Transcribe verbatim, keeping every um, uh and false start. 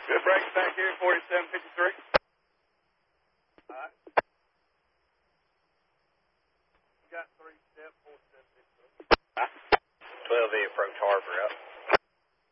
Good break back here, forty-seven fifty-three. All right. We got three step, forty-seven fifty-three.